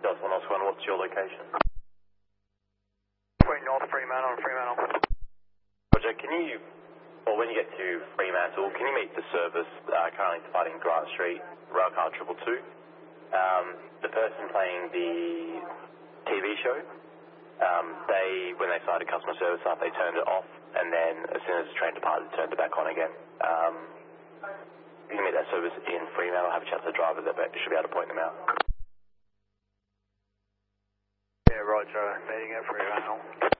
Delta 101, what's your location? North Fremantle. Roger, can you, or when you get to Fremantle, can you meet the service currently departing Grant Street, Railcar 222? The person playing the TV show, when they started customer service up, they turned it off, and then as soon as the train departed, turned it back on again. You can meet that service in Fremantle, have a chat to the driver, they should be able to point them out. Yeah, Roger, meeting at Fremantle.